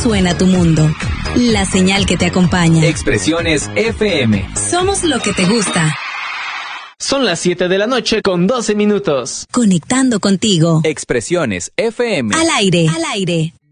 suena tu mundo. La señal que te acompaña. Expresiones FM. Somos lo que te gusta. Son las 7 de la noche con 12 minutos. Conectando contigo. Expresiones FM. Al aire. Al aire.